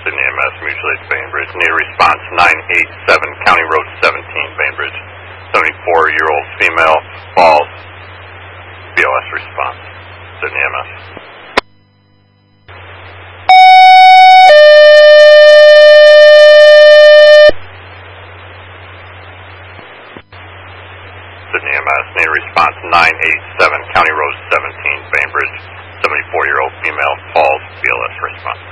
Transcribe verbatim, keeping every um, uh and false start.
Sydney E M S, mutual aid, Bainbridge. Need a response nine eight seven, County Road seventeen, Bainbridge. seventy-four-year-old female, falls. B O S response. Sydney E M S. Sydney E M S, need a response nine eight seven, County Road seventeen, Bainbridge. seventy-four-year-old female, falls. B L S response.